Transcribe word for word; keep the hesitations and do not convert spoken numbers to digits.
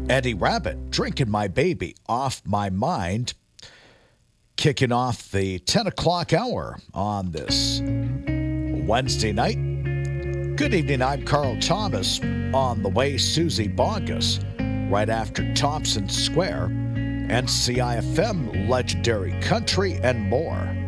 Eddie Rabbit, Drinking My Baby Off My Mind, kicking off the ten o'clock hour on this Wednesday night. Good evening, I'm Carl Thomas. On the way, Susie Bogus, right after Thompson Square, N C I F M, Legendary Country, and more.